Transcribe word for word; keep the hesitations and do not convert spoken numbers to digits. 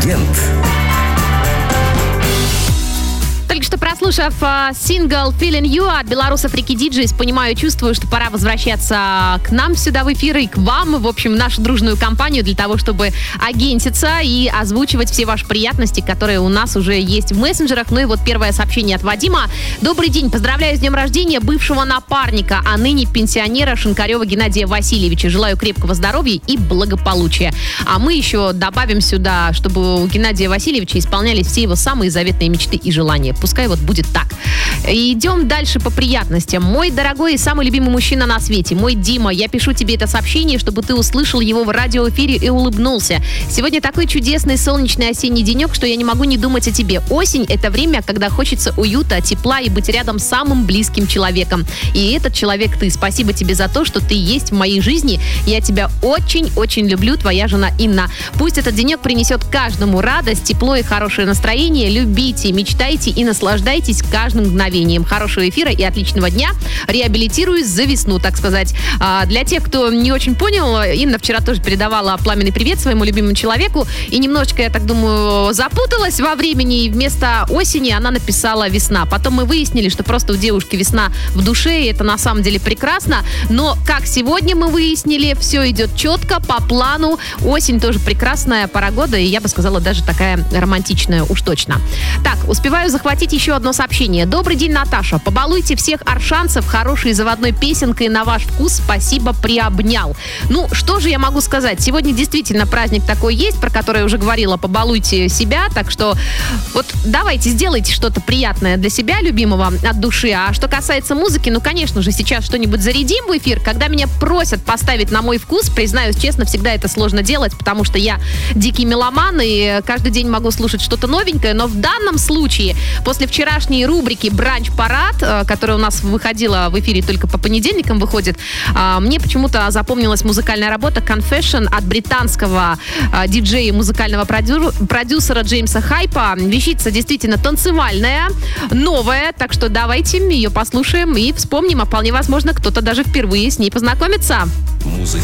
Акцент. Только что прослушав э, сингл «Feeling You» от белорусов Рики Диджейс, понимаю, чувствую, что пора возвращаться к нам сюда в эфир и к вам, в общем, в нашу дружную компанию для того, чтобы агентиться и озвучивать все ваши приятности, которые у нас уже есть в мессенджерах. Ну и вот первое сообщение от Вадима. Добрый день, поздравляю с днем рождения бывшего напарника, а ныне пенсионера Шинкарева Геннадия Васильевича. Желаю крепкого здоровья и благополучия. А мы еще добавим сюда, чтобы у Геннадия Васильевича исполнялись все его самые заветные мечты и желания. Пускай вот будет так. Идем дальше по приятностям. Мой дорогой и самый любимый мужчина на свете, мой Дима, я пишу тебе это сообщение, чтобы ты услышал его в радиоэфире и улыбнулся. Сегодня такой чудесный солнечный осенний денек, что я не могу не думать о тебе. Осень — это время, когда хочется уюта, тепла и быть рядом с самым близким человеком. И этот человек ты. Спасибо тебе за то, что ты есть в моей жизни. Я тебя очень-очень люблю, твоя жена Инна. Пусть этот денек принесет каждому радость, тепло и хорошее настроение. Любите, мечтайте и наслаждайтесь каждым мгновением. Хорошего эфира и отличного дня. Реабилитируюсь за весну, так сказать. А для тех, кто не очень понял, Инна вчера тоже передавала пламенный привет своему любимому человеку. И немножечко, я так думаю, запуталась во времени. И вместо осени она написала весна. Потом мы выяснили, что просто у девушки весна в душе, и это на самом деле прекрасно. Но, как сегодня мы выяснили, все идет четко, по плану. Осень тоже прекрасная пора года, и я бы сказала, даже такая романтичная, уж точно. Так, успеваю захватить еще одно сообщение. Добрый день, Наташа. Побалуйте всех аршанцев хорошей заводной песенкой на ваш вкус. Спасибо, приобнял. Ну, что же я могу сказать? Сегодня действительно праздник такой есть, про который я уже говорила. Побалуйте себя. Так что вот давайте сделайте что-то приятное для себя, любимого, от души. А что касается музыки, ну, конечно же, сейчас что-нибудь зарядим в эфир. Когда меня просят поставить на мой вкус, признаюсь честно, всегда это сложно делать, потому что я дикий меломан и каждый день могу слушать что-то новенькое. Но в данном случае, после вчерашней рубрики «Бранч-парад», которая у нас выходила в эфире только по понедельникам выходит, мне почему-то запомнилась музыкальная работа «Confession» от британского диджея и музыкального продю- продюсера Джеймса Хайпа. Вещица действительно танцевальная, новая, так что давайте ее послушаем и вспомним, а вполне возможно, кто-то даже впервые с ней познакомится. Музыка.